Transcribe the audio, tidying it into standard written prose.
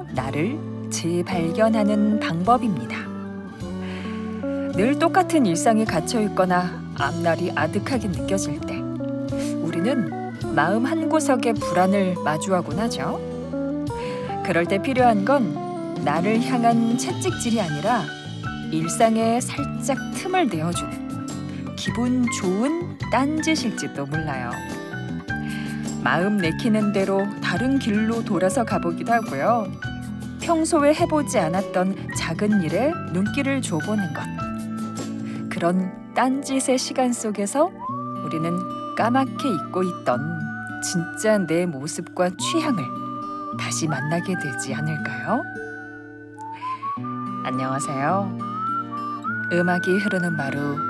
나를 재발견하는 방법입니다. 늘 똑같은 일상에 갇혀 있거나 앞날이 아득하게 느껴질 때 우리는 마음 한구석에 불안을 마주하곤 하죠. 그럴 때 필요한 건 나를 향한 채찍질이 아니라 일상에 살짝 틈을 내어주는 기분 좋은 딴짓일지도 몰라요. 마음 내키는 대로 다른 길로 돌아서 가보기도 하고요. 평소에 해보지 않았던 작은 일에 눈길을 줘보는 것. 그런 딴짓의 시간 속에서 우리는 까맣게 잊고 있던 진짜 내 모습과 취향을 다시 만나게 되지 않을까요? 안녕하세요. 음악이 흐르는 마루